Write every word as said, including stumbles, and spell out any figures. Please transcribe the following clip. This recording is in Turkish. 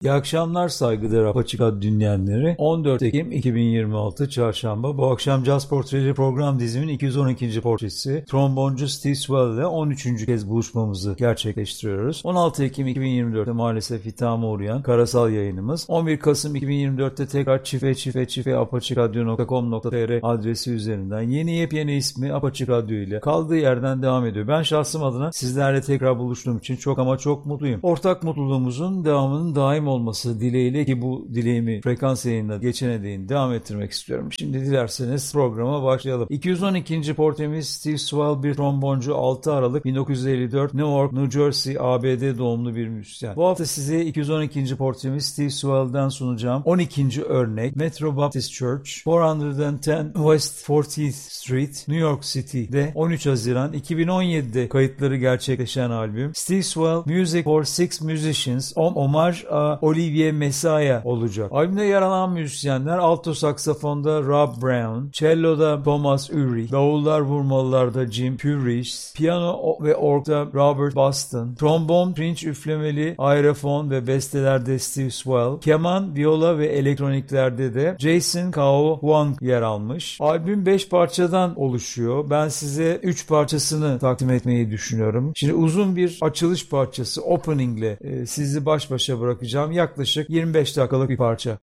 İyi akşamlar saygıdeğer Apaçık Radyo dinleyenleri. on dört Ekim iki bin yirmi altı Çarşamba. Bu akşam Caz Portreleri program dizimin iki yüz on ikinci portresi tromboncu Steve Swell ile on üçüncü kez buluşmamızı gerçekleştiriyoruz. on altı Ekim iki bin yirmi dörtte maalesef hitama uğrayan karasal yayınımız. on bir Kasım iki bin yirmi dörtte tekrar çife çife çife apaçikradyo nokta com nokta tr adresi üzerinden yeni yepyeni ismi Apaçık Radyo ile kaldığı yerden devam ediyor. Ben şahsım adına sizlerle tekrar buluştuğum için çok ama çok mutluyum. Ortak mutluluğumuzun devamının daim olması dileğiyle ki bu dileğimi frekans yayınına geçene değin devam ettirmek istiyorum. Şimdi dilerseniz programa başlayalım. iki yüz on ikinci portremiz Steve Swell, bir tromboncu, altı Aralık bin dokuz yüz elli dört New York, New Jersey, A B D doğumlu bir müzisyen. Bu hafta size iki yüz on ikinci portremiz Steve Swell'den sunacağım on ikinci örnek Metro Baptist Church, dört yüz on West fortieth Street, New York City'de on üç Haziran iki bin on yedide kayıtları gerçekleşen albüm. Steve Swell Music for Six Musicians, om omaj a Olivier Messiaen olacak. Albümde yer alan müzisyenler alto saksafonda Rob Brown, cello'da Thomas Urich, davullar vurmalılarda Jim Purish, piyano ve orgda Robert Boston, trombon, pirinç üflemeli, aerofon ve bestelerde Steve Swell, keman, viola ve elektroniklerde de Jason Kao Huang yer almış. Albüm beş parçadan oluşuyor. Ben size üç parçasını takdim etmeyi düşünüyorum. Şimdi uzun bir açılış parçası, opening ile e, sizi baş başa bırakacağım. Yaklaşık yirmi beş dakikalık bir parça.